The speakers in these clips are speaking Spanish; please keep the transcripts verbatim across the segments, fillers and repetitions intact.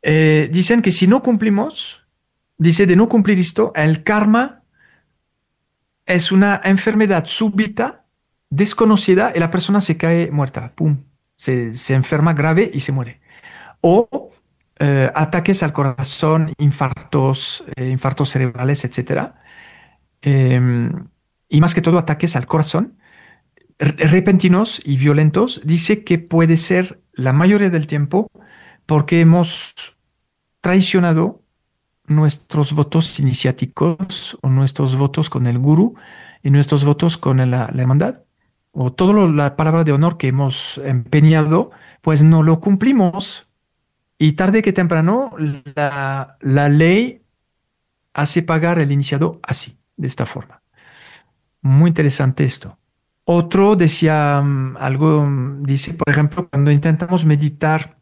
Eh, dicen que si no cumplimos, dice de no cumplir esto, el karma es una enfermedad súbita, desconocida, y la persona se cae muerta, pum, se, se enferma grave y se muere. O eh, ataques al corazón, infartos, eh, infartos cerebrales, etcétera. Eh, y más que todo ataques al corazón, re- repentinos y violentos, dice que puede ser la mayoría del tiempo porque hemos traicionado nuestros votos iniciáticos o nuestros votos con el gurú y nuestros votos con la, la hermandad o toda la palabra de honor que hemos empeñado, pues no lo cumplimos. Y tarde que temprano, la, la ley hace pagar el iniciado así, de esta forma. Muy interesante esto. Otro decía mm, algo, mm, dice, por ejemplo, cuando intentamos meditar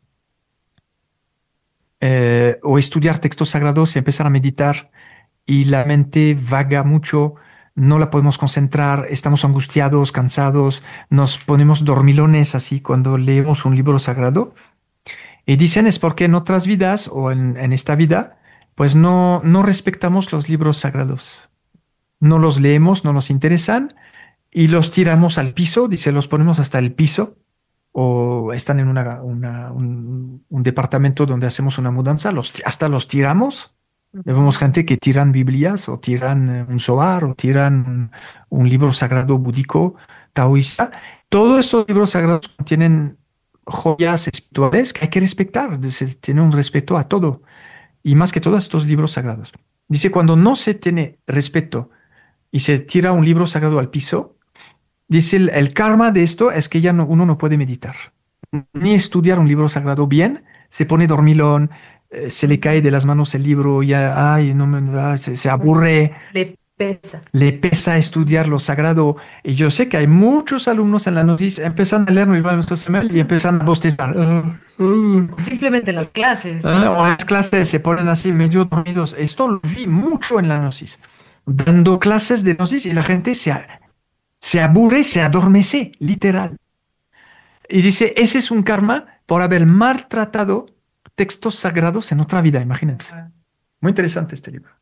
eh, o estudiar textos sagrados y empezar a meditar y la mente vaga mucho, no la podemos concentrar, estamos angustiados, cansados, nos ponemos dormilones así cuando leemos un libro sagrado. Y dicen es porque en otras vidas o en, en esta vida, pues no, no respetamos los libros sagrados. No los leemos, no nos interesan y los tiramos al piso, dice, los ponemos hasta el piso o están en una, una- un, un departamento donde hacemos una mudanza, los, hasta los tiramos. Vemos gente que tiran Biblias o tiran eh, un Zohar o tiran un, un libro sagrado búdico, taoísta. Todos estos libros sagrados contienen joyas espirituales que hay que respetar. Se tiene un respeto a todo y más que todos estos libros sagrados. Dice, cuando no se tiene respeto y se tira un libro sagrado al piso, dice el, el karma de esto es que ya no, uno no puede meditar ni estudiar un libro sagrado bien, se pone dormilón, eh, se le cae de las manos el libro, ya, ay, no me, ah, se, se aburre, Le pesa. le pesa estudiar lo sagrado. Y yo sé que hay muchos alumnos en la noticia, empiezan a leer el Nuestro Semel y empiezan a bostezar. "Ah, ah". Simplemente las clases, Ah, ¿no? o en las clases se ponen así medio dormidos. Esto lo vi mucho en la gnosis, dando clases de gnosis y la gente se, a- se aburre, se adormece, literal. Y dice, ese es un karma por haber maltratado textos sagrados en otra vida, imagínense. Muy interesante este libro.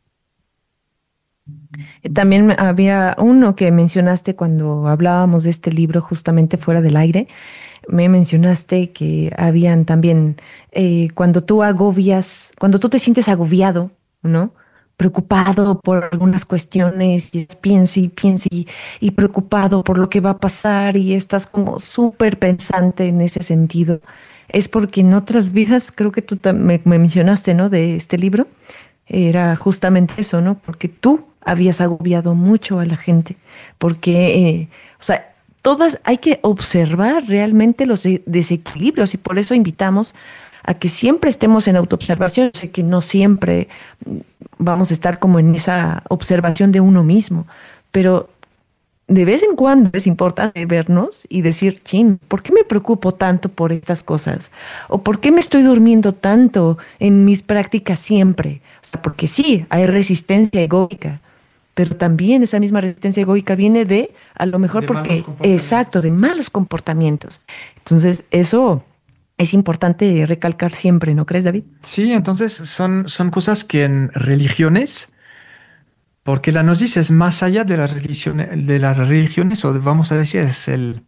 Eh, También había uno que mencionaste cuando hablábamos de este libro justamente fuera del aire. Me mencionaste que habían también, eh, cuando tú agobias, cuando tú te sientes agobiado, ¿no? Preocupado por algunas cuestiones y piensa y piensa y, y preocupado por lo que va a pasar y estás como súper pensante en ese sentido. Es porque en otras vidas, creo que tú tam- me, me mencionaste, ¿no? De este libro, era justamente eso, ¿no? Porque tú habías agobiado mucho a la gente, porque, eh, o sea, todas hay que observar realmente los de- desequilibrios y por eso invitamos a que siempre estemos en autoobservación. Sé que no siempre mm, vamos a estar como en esa observación de uno mismo, pero de vez en cuando es importante vernos y decir, chin, ¿por qué me preocupo tanto por estas cosas? ¿O por qué me estoy durmiendo tanto en mis prácticas siempre? O sea, porque sí, hay resistencia egoica, pero también esa misma resistencia egoica viene de, a lo mejor De malos porque, exacto, comportamientos. de malos comportamientos. Entonces, eso es importante recalcar siempre, ¿no crees, David? Sí, entonces son, son cosas que en religiones, porque la gnosis es más allá de las religiones, de las religiones, o vamos a decir, es el,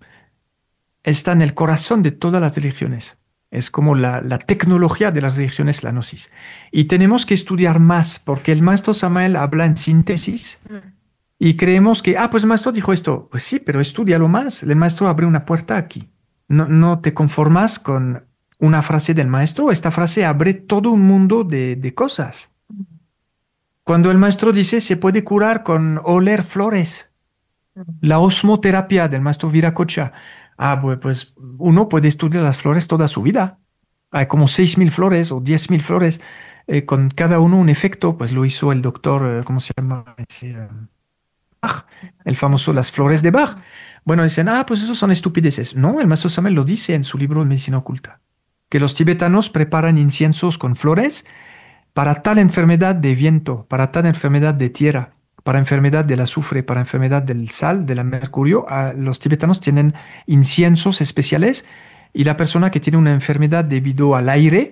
está en el corazón de todas las religiones. Es como la, la tecnología de las religiones, la gnosis. Y tenemos que estudiar más, porque el maestro Samael habla en síntesis. Y creemos que, ah, pues el maestro dijo esto. Pues sí, pero estudialo más. El maestro abre una puerta aquí. No, no te conformas con una frase del maestro. Esta frase abre todo un mundo de, de cosas. Cuando el maestro dice se puede curar con oler flores, la osmoterapia del maestro Viracocha. Ah, pues, pues uno puede estudiar las flores toda su vida. Hay como seis mil flores o diez mil flores, eh, con cada uno un efecto. Pues lo hizo el doctor, eh, ¿cómo se llama? Ese, eh, Bach, el famoso Las Flores de Bach. Bueno, dicen, ah, pues eso son estupideces. No, el maestro Samuel lo dice en su libro Medicina Oculta, que los tibetanos preparan inciensos con flores para tal enfermedad de viento, para tal enfermedad de tierra, para enfermedad del azufre, para enfermedad del sal, del mercurio. Ah, los tibetanos tienen inciensos especiales y la persona que tiene una enfermedad debido al aire,